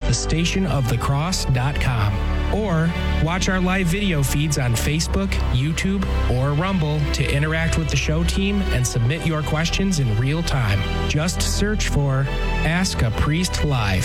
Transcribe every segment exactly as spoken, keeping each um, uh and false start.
the station of the cross dot com. Or watch our live video feeds on Facebook, YouTube, or Rumble to interact with the show team and submit your questions in real time. Just search for Ask a Priest Live.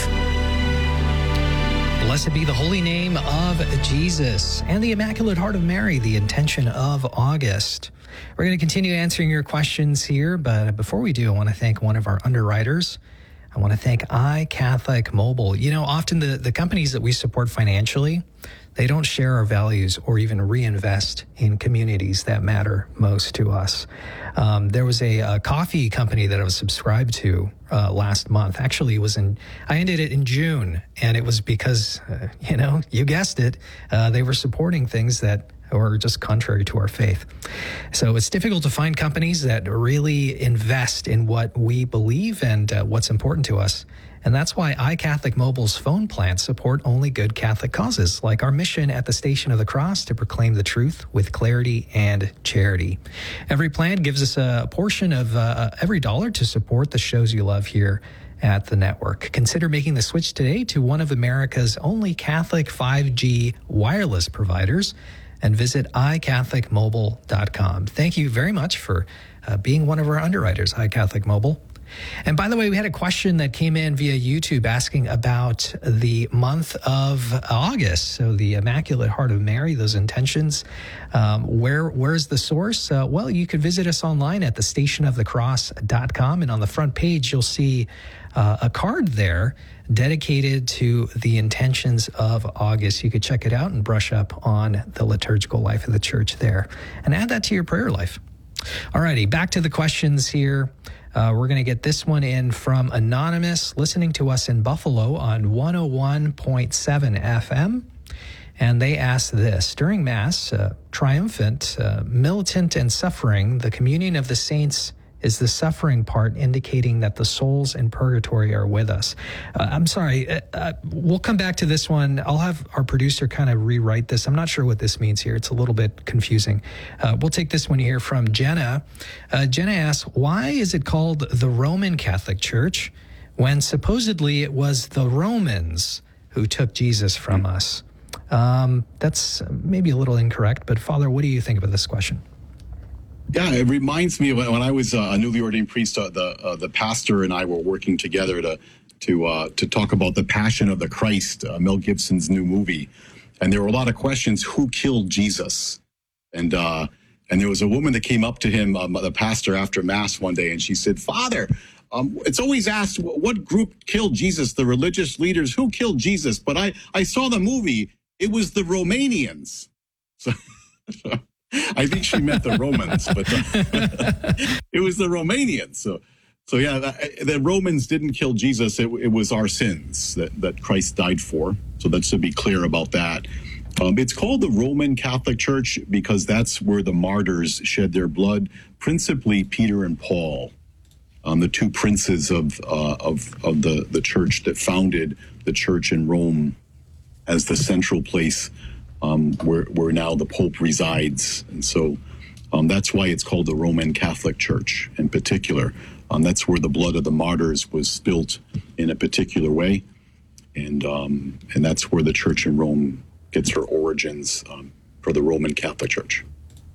Blessed be the holy name of Jesus and the Immaculate Heart of Mary, the intention of August. We're going to continue answering your questions here, but before we do, I want to thank one of our underwriters. I want to thank iCatholic Mobile. You know, often the, the companies that we support financially, they don't share our values or even reinvest in communities that matter most to us. Um, there was a, a coffee company that I was subscribed to uh, last month. Actually, it was in, I ended it in June, and it was because, uh, you know, you guessed it, uh, they were supporting things that or just contrary to our faith. So it's difficult to find companies that really invest in what we believe and uh, what's important to us. And that's why iCatholic Mobile's phone plans support only good Catholic causes, like our mission at the Station of the Cross to proclaim the truth with clarity and charity. Every plan gives us a portion of uh, every dollar to support the shows you love here at the network. Consider making the switch today to one of America's only Catholic five G wireless providers, and visit i catholic mobile dot com. Thank you very much for uh, being one of our underwriters, iCatholic Mobile. And by the way, we had a question that came in via YouTube asking about the month of August. So the Immaculate Heart of Mary, those intentions. Um, where where's the source? Uh, well, you could visit us online at the station of the cross dot com. And on the front page, you'll see uh, a card there dedicated to the intentions of August. You could check it out and brush up on the liturgical life of the church there and add that to your prayer life. All righty, back to the questions here. Uh, we're going to get this one in from Anonymous, listening to us in Buffalo on one oh one point seven F M. And they asked this: during Mass, uh, triumphant, uh, militant, and suffering, the communion of the saints is the suffering part, indicating that the souls in purgatory are with us. Uh, I'm sorry, uh, uh, we'll come back to this one. I'll have our producer kind of rewrite this. I'm not sure what this means here. It's a little bit confusing. Uh, we'll take this one here from Jenna. Uh, Jenna asks, why is it called the Roman Catholic Church when supposedly it was the Romans who took Jesus from mm-hmm. us? Um, that's maybe a little incorrect, but Father, what do you think about this question? Yeah, it reminds me of when, when I was uh, a newly ordained priest, uh, the uh, the pastor and I were working together to to uh, to talk about the Passion of the Christ, uh, Mel Gibson's new movie, and there were a lot of questions: who killed Jesus? And uh, and there was a woman that came up to him, um, the pastor, after Mass one day, and she said, "Father, um, it's always asked what group killed Jesus? The religious leaders? Who killed Jesus? But I I saw the movie; it was the Romanians." So. I think she meant the Romans, but uh, it was the Romanians. So, so yeah, the, the Romans didn't kill Jesus. It, it was our sins that, that Christ died for. So that's to be clear about that. Um, it's called the Roman Catholic Church because that's where the martyrs shed their blood, principally Peter and Paul, um, the two princes of uh, of of the, the church that founded the church in Rome as the central place Um, where, where now the Pope resides. And so um, that's why it's called the Roman Catholic Church in particular. Um, that's where the blood of the martyrs was spilt in a particular way. And um, and that's where the church in Rome gets her origins um, for the Roman Catholic Church.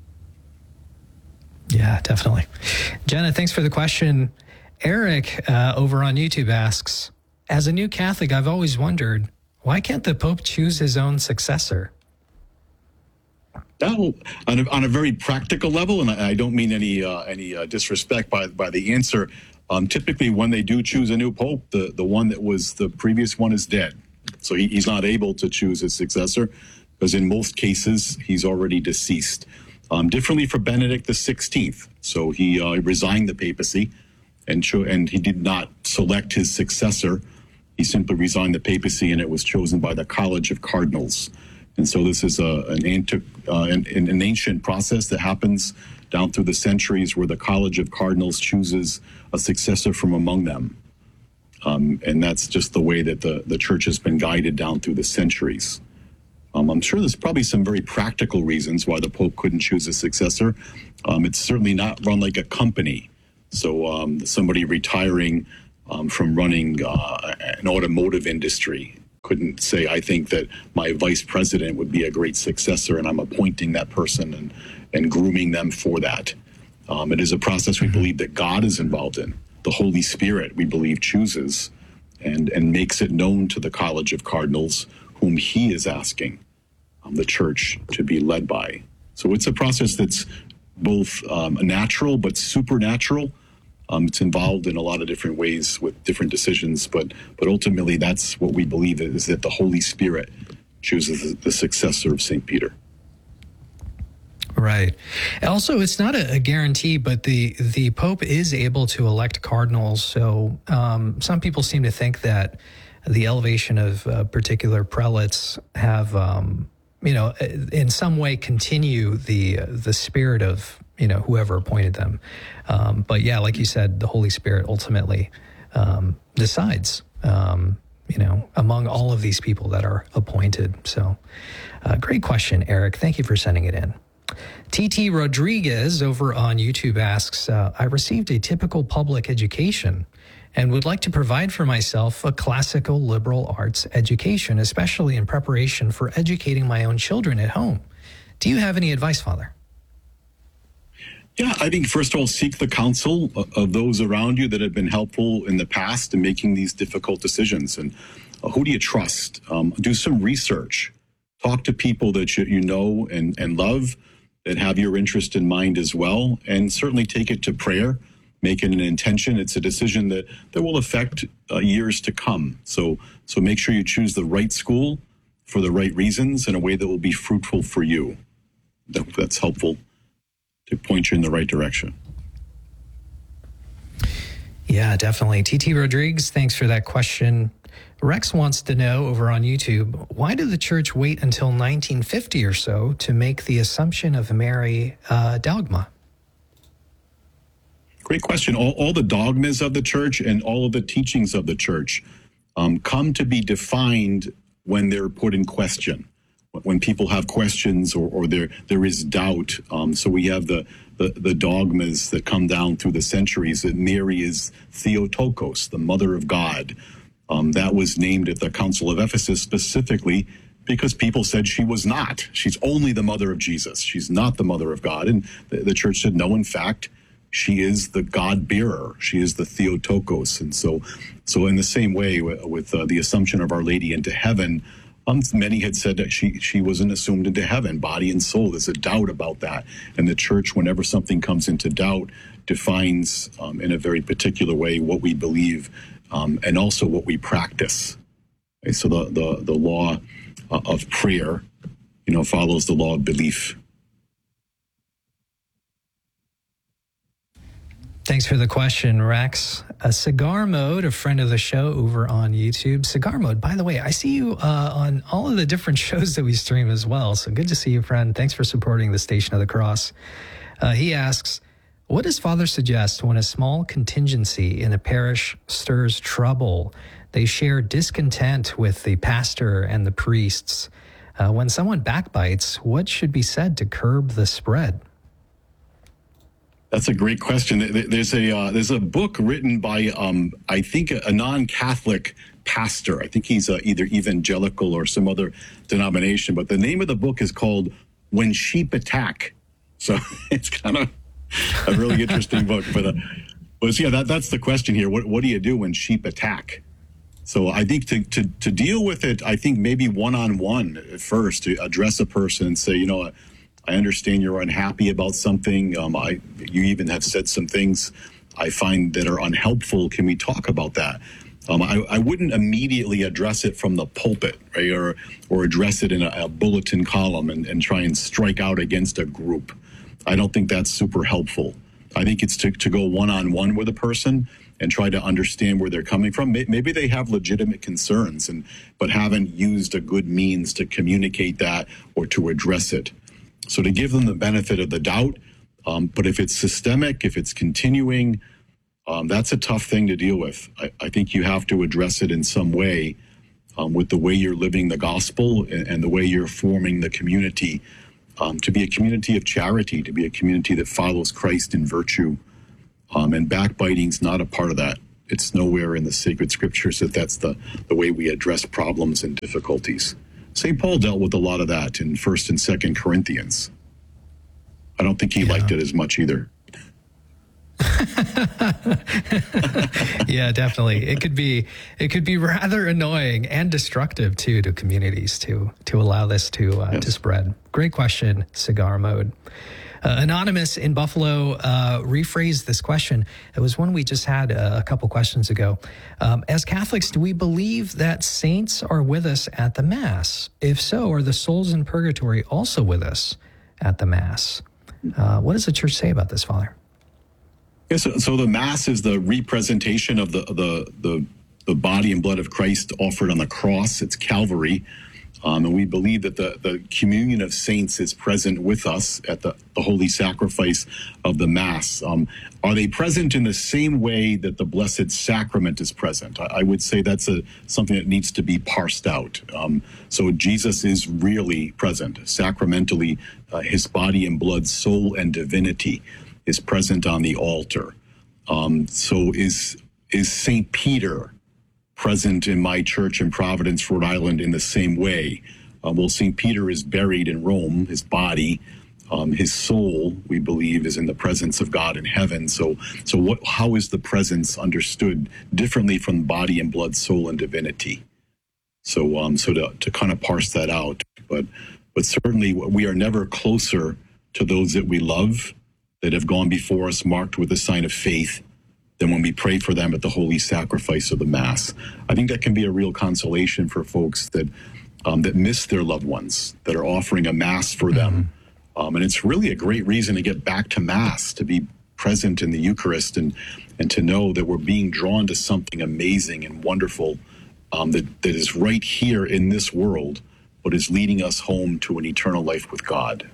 Yeah, definitely. Jenna, thanks for the question. Eric uh, over on YouTube asks, as a new Catholic, I've always wondered, why can't the Pope choose his own successor? Now, on a, on a very practical level, and I, I don't mean any uh, any uh, disrespect by by the answer, um, typically when they do choose a new pope, the, the one that was the previous one is dead. So he, he's not able to choose his successor because in most cases, he's already deceased. Um, differently for Benedict the sixteenth. So he uh, resigned the papacy and, cho- and he did not select his successor. He simply resigned the papacy and it was chosen by the College of Cardinals. And so this is a, an, anti, uh, an, an ancient process that happens down through the centuries where the College of Cardinals chooses a successor from among them. Um, and that's just the way that the, the church has been guided down through the centuries. Um, I'm sure there's probably some very practical reasons why the Pope couldn't choose a successor. Um, it's certainly not run like a company. So um, somebody retiring um, from running uh, an automotive industry couldn't say, I think that my vice president would be a great successor, and I'm appointing that person and, and grooming them for that. Um, it is a process we believe that God is involved in. The Holy Spirit, we believe, chooses and, and makes it known to the College of Cardinals whom he is asking um, the church to be led by. So it's a process that's both um, natural but supernatural. Um, it's involved in a lot of different ways with different decisions, but but ultimately that's what we believe is that the Holy Spirit chooses the, the successor of Saint Peter. Right. Also, it's not a, a guarantee, but the the Pope is able to elect cardinals. So um, some people seem to think that the elevation of uh, particular prelates have, um, you know, in some way continue the the spirit of, you know, whoever appointed them. Um, but yeah, like you said, the Holy Spirit ultimately um, decides, um, you know, among all of these people that are appointed. So uh, great question, Eric. Thank you for sending it in. T T Rodriguez over on YouTube asks, uh, I received a typical public education and would like to provide for myself a classical liberal arts education, especially in preparation for educating my own children at home. Do you have any advice, Father? Yeah, I think first of all, seek the counsel of those around you that have been helpful in the past in making these difficult decisions. And uh, who do you trust? Um, do some research. Talk to people that you, you know and, and love, that have your interest in mind as well, and certainly take it to prayer, make it an intention. It's a decision that, that will affect uh, years to come. So, so make sure you choose the right school for the right reasons in a way that will be fruitful for you. That, that's helpful to point you in the right direction. Yeah, definitely. T T Rodriguez, thanks for that question. Rex wants to know over on YouTube, why did the church wait until nineteen fifty or so to make the Assumption of Mary uh, dogma? Great question. All, all the dogmas of the church and all of the teachings of the church um, come to be defined when they're put in question, when people have questions or, or there there is doubt. Um, so we have the, the, the dogmas that come down through the centuries that Mary is Theotokos, the mother of God. Um, that was named at the Council of Ephesus specifically because people said she was not. She's only the mother of Jesus. She's not the mother of God. And the, the church said, no, in fact, she is the God-bearer. She is the Theotokos. And so so in the same way with, with uh, the Assumption of Our Lady into heaven, um, many had said that she, she wasn't assumed into heaven, body and soul. There's a doubt about that. And the church, whenever something comes into doubt, defines um, in a very particular way what we believe Um, and also what we practice. Okay, so the, the, the law uh, of prayer, you know, follows the law of belief. Thanks for the question, Rex. A Cigar Mode, a friend of the show over on YouTube. Cigar Mode, by the way, I see you uh, on all of the different shows that we stream as well. So good to see you, friend. Thanks for supporting the Station of the Cross. Uh, he asks, what does Father suggest when a small contingency in a parish stirs trouble? They share discontent with the pastor and the priests. Uh, when someone backbites, what should be said to curb the spread? That's a great question. There's a uh, there's a book written by um, I think a non-Catholic pastor. I think he's uh, either evangelical or some other denomination. But the name of the book is called "When Sheep Attack." So it's kind of a really interesting book. But, uh, but yeah, that, that's the question here. What what do you do when sheep attack? So I think to, to, to deal with it, I think maybe one-on-one at first, to address a person and say, you know, I understand you're unhappy about something. Um, I you even have said some things I find that are unhelpful. Can we talk about that? Um, I, I wouldn't immediately address it from the pulpit, right, or or address it in a, a bulletin column and, and try and strike out against a group. I don't think that's super helpful. I think it's to, to go one-on-one with a person and try to understand where they're coming from. Maybe they have legitimate concerns, and but haven't used a good means to communicate that or to address it. So to give them the benefit of the doubt, um, but if it's systemic, if it's continuing, um, that's a tough thing to deal with. I, I think you have to address it in some way um, with the way you're living the gospel and, and the way you're forming the community. Um, to be a community of charity, to be a community that follows Christ in virtue. Um, and backbiting's not a part of that. it's nowhere in the sacred scriptures that that's the, the way we address problems and difficulties. Saint Paul dealt with a lot of that in First and Second Corinthians. I don't think he yeah. liked it as much either. Yeah, definitely. It could be it could be rather annoying and destructive too to communities to to allow this to uh, yes. to spread. Great question, Cigar Mode. Uh, Anonymous in Buffalo uh, rephrased this question. It was one we just had uh, a couple questions ago. Um, as Catholics, do we believe that saints are with us at the Mass? If so, are the souls in purgatory also with us at the Mass? Uh, what does the Church say about this, Father? Yes, so, so the Mass is the representation of the, the the the body and blood of Christ offered on the cross. It's Calvary. Um, and we believe that the, the communion of saints is present with us at the, the holy sacrifice of the Mass. Um, are they present in the same way that the Blessed Sacrament is present? I, I would say that's a something that needs to be parsed out. Um, so Jesus is really present. Sacramentally, uh, his body and blood, soul and divinity is present on the altar. Um, so is is Saint Peter present in my church in Providence, Rhode Island, in the same way? Uh, well, Saint Peter is buried in Rome, his body, um, his soul, we believe, is in the presence of God in heaven. So, so what? How is the presence understood differently from body and blood, soul and divinity? So, um, so to, to kind of parse that out, but, but certainly we are never closer to those that we love, that have gone before us, marked with the sign of faith, than when we pray for them at the holy sacrifice of the Mass. I think that can be a real consolation for folks that um, that miss their loved ones, that are offering a Mass for them. Mm-hmm. Um, and it's really a great reason to get back to Mass, to be present in the Eucharist, and and to know that we're being drawn to something amazing and wonderful um, that, that is right here in this world, but is leading us home to an eternal life with God.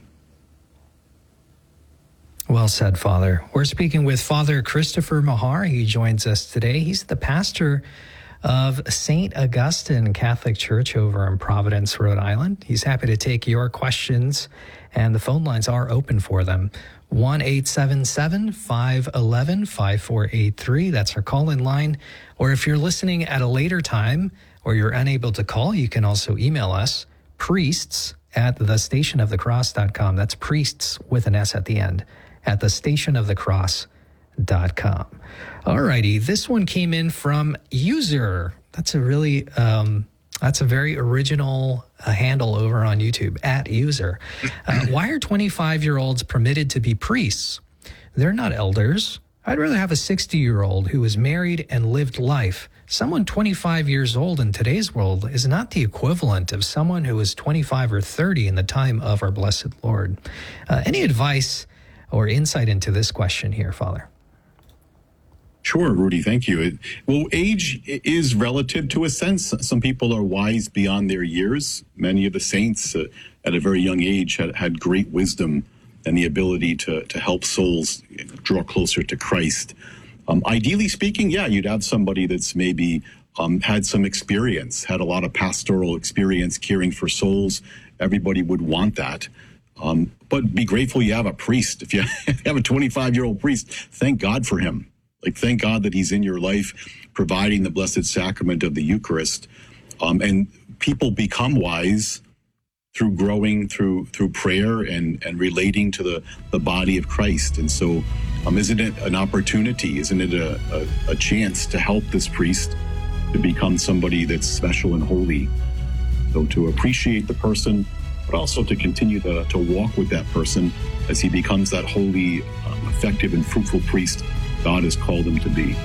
Well said, Father. We're speaking with Father Christopher Mahar. He joins us today. He's the pastor of Saint Augustine Catholic Church over in Providence, Rhode Island. He's happy to take your questions, and the phone lines are open for them. one eight seven seven, five one one, five four eight three. That's our call-in line. Or if you're listening at a later time or you're unable to call, you can also email us, priests at the station of the cross dot com. That's priests with an S at the end, at the station of the cross dot com. All righty, this one came in from User. That's a really, um, that's a very original uh, handle over on YouTube, at User. Uh, why are twenty-five-year-olds permitted to be priests? They're not elders. I'd rather have a sixty-year-old who is married and lived life. Someone twenty-five years old in today's world is not the equivalent of someone who was twenty-five or thirty in the time of our blessed Lord. Uh, any advice or insight into this question here, Father? Sure, Rudy, thank you. It, well, age is relative to a sense. Some people are wise beyond their years. Many of the saints uh, at a very young age had, had great wisdom and the ability to, to help souls draw closer to Christ. Um, ideally speaking, yeah, you'd have somebody that's maybe um, had some experience, had a lot of pastoral experience caring for souls. Everybody would want that. Um, but be grateful you have a priest. If you have a twenty-five-year-old priest, thank God for him. Like, thank God that he's in your life, providing the Blessed Sacrament of the Eucharist. Um, and people become wise through growing, through through prayer and, and relating to the, the body of Christ. And so um, isn't it an opportunity? Isn't it a, a, a chance to help this priest to become somebody that's special and holy? So to appreciate the person, but also to continue to, to walk with that person as he becomes that holy, um, effective, and fruitful priest God has called him to be.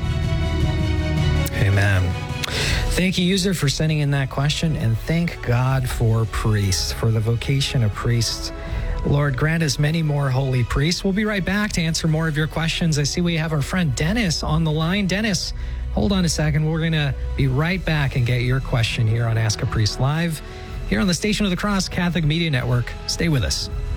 Amen. Thank you, User, for sending in that question, and thank God for priests, for the vocation of priests. Lord, grant us many more holy priests. We'll be right back to answer more of your questions. I see we have our friend Dennis on the line. Dennis, hold on a second. We're going to be right back and get your question here on Ask a Priest Live, here on the Station of the Cross Catholic Media Network. Stay with us.